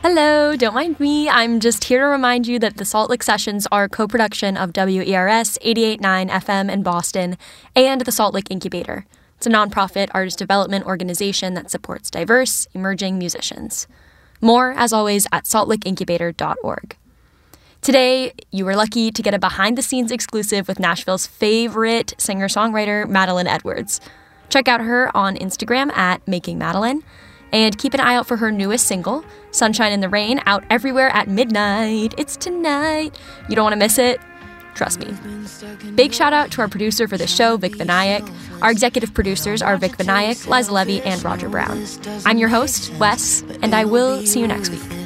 Hello, don't mind me. I'm just here to remind you that the Salt Lick Sessions are a co-production of WERS 88.9 FM in Boston and the Salt Lick Incubator. It's a nonprofit artist development organization that supports diverse, emerging musicians. More, as always, at saltlickincubator.org. Today, you were lucky to get a behind-the-scenes exclusive with Nashville's favorite singer-songwriter, Madeline Edwards. Check out her on Instagram at MakingMadeline, and keep an eye out for her newest single, Sunshine in the Rain, out everywhere at midnight. It's tonight. You don't want to miss it? Trust me. Big shout out to our producer for the show, Vic Vinayak. Our executive producers are Vic Vinayak, Liza Levy, and Roger Brown. I'm your host, Wes, and I will see you next week.